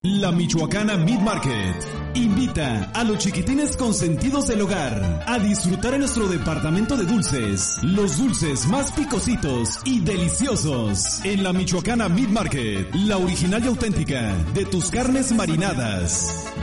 La Michoacana Meat Market invita a los chiquitines consentidos del hogar a disfrutar en nuestro departamento de dulces, los dulces más picositos y deliciosos en la Michoacana Meat Market, la original y auténtica de tus carnes marinadas.